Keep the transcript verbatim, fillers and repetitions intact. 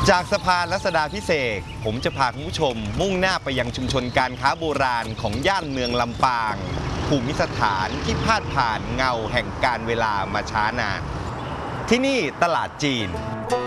จากสะพานรัชดาภิเษกผมจะพาคุณผู้ชมมุ่งหน้าไปยังชุมชนการค้าโบราณของย่านเมืองลำปางภูมิสถานที่พาดผ่านเงาแห่งการเวลามาช้านานที่นี่ตลาดจีน